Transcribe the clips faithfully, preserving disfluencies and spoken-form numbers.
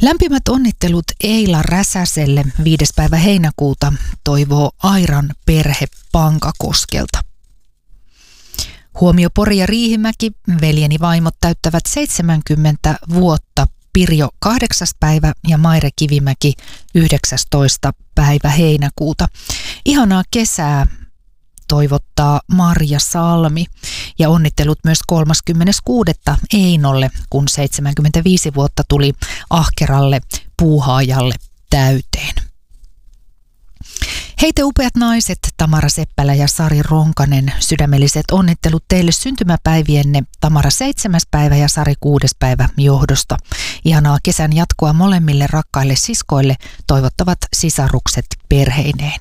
Lämpimät onnittelut Eila Räsäselle viides päivä heinäkuuta toivoo Airan perhe Pankakoskelta. Huomio Pori ja Riihimäki, veljeni vaimot täyttävät seitsemänkymmentä vuotta. Pirjo kahdeksas päivä ja Maire Kivimäki yhdeksästoista päivä heinäkuuta. Ihanaa kesää toivottaa Marja Salmi ja onnittelut myös kolmaskymmenes kuudes Einolle, kun seitsemänkymmentäviisi vuotta tuli ahkeralle puuhaajalle täyteen. Hei te upeat naiset, Tamara Seppälä ja Sari Ronkanen, sydämelliset onnittelut teille syntymäpäivienne Tamara seitsemäs päivä ja Sari kuudes päivä johdosta. Ihanaa kesän jatkoa molemmille rakkaille siskoille, toivottavat sisarukset perheineen.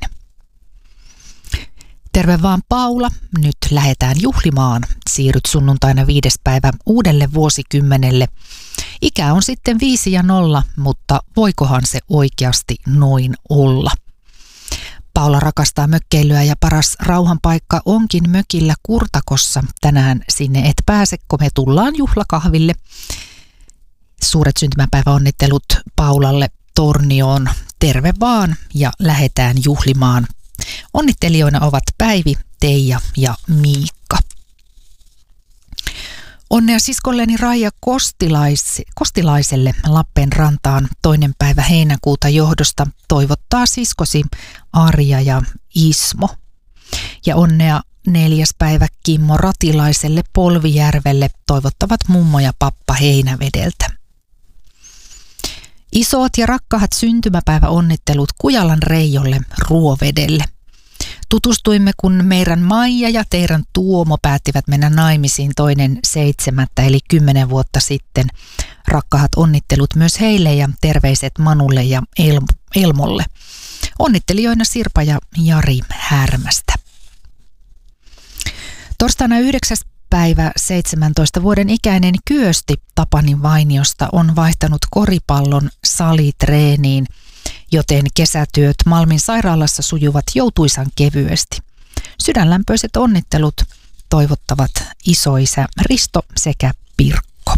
Terve vaan Paula, nyt lähdetään juhlimaan. Siirryt sunnuntaina viides päivä uudelle vuosikymmenelle. Ikä on sitten viisi ja nolla, mutta voikohan se oikeasti noin olla? Paula rakastaa mökkeilyä ja paras rauhanpaikka onkin mökillä Kurtakossa. Tänään sinne et pääse, kun me tullaan juhlakahville. Suuret syntymäpäiväonnittelut Paulalle Tornioon. Terve vaan ja lähdetään juhlimaan. Onnittelijoina ovat Päivi, Teija ja Miikka. Onnea siskolleni Raija Kostilais, Kostilaiselle Lappeenrantaan toinen päivä heinäkuuta johdosta toivottaa siskosi Arja ja Ismo. Ja onnea neljäs päivä Kimmo Ratilaiselle Polvijärvelle toivottavat mummo ja pappa Heinävedeltä. Isot ja rakkaat syntymäpäiväonnittelut Kujalan Reijolle Ruovedelle. Tutustuimme, kun meidän Maija ja teidän Tuomo päättivät mennä naimisiin toinen seitsemättä eli kymmenen vuotta sitten. Rakkaat onnittelut myös heille ja terveiset Manulle ja El- Elmolle. Onnittelijoina Sirpa ja Jari Härmästä. Torstaina yhdeksäs päivä seitsemäntoista vuoden ikäinen Kyösti Tapanin Vainiosta on vaihtanut koripallon salitreeniin, joten kesätyöt Malmin sairaalassa sujuvat joutuisan kevyesti. Sydänlämpöiset onnittelut toivottavat isoisä Risto sekä Pirkko.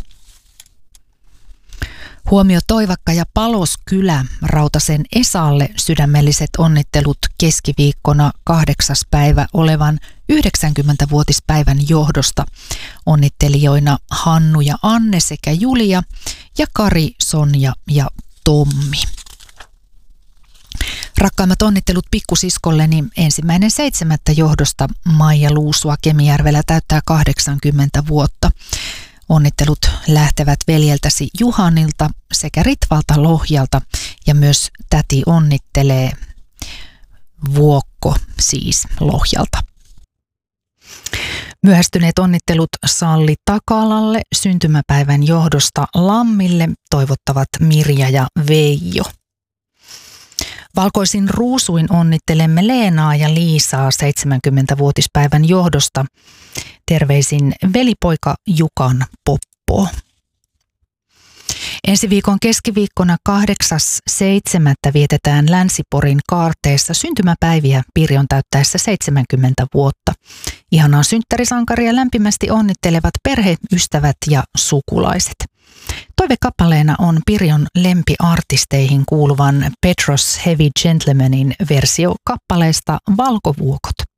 Huomio Toivakka ja Paloskylä Rautasen Esalle sydämelliset onnittelut keskiviikkona kahdeksas päivä olevan yhdeksänkymmentävuotispäivän johdosta. Onnittelijoina Hannu ja Anne sekä Julia ja Kari, Sonja ja Tommi. Rakkaimmat onnittelut pikkusiskolleni ensimmäinen seitsemättä johdosta Maija Luusua Kemijärvellä täyttää kahdeksankymmentä vuotta. Onnittelut lähtevät veljeltäsi Juhanilta sekä Ritvalta Lohjalta ja myös täti onnittelee Vuokko siis Lohjalta. Myöhästyneet onnittelut Salli Takalalle syntymäpäivän johdosta Lammille toivottavat Mirja ja Veijo. Valkoisin ruusuin onnittelemme Leenaa ja Liisaa seitsemänkymmentävuotispäivän johdosta. Terveisin velipoika Jukan Poppo. Ensi viikon keskiviikkona kahdeksas seitsemättä vietetään Länsi-Porin kaarteessa syntymäpäiviä Pirjon täyttäessä seitsemänkymmentä vuotta. Ihanaa synttärisankaria lämpimästi onnittelevat perhe, ystävät ja sukulaiset. Toivekappaleena on Pirjon lempiartisteihin kuuluvan Petros Heavy Gentlemanin versio kappaleesta Valkovuokot.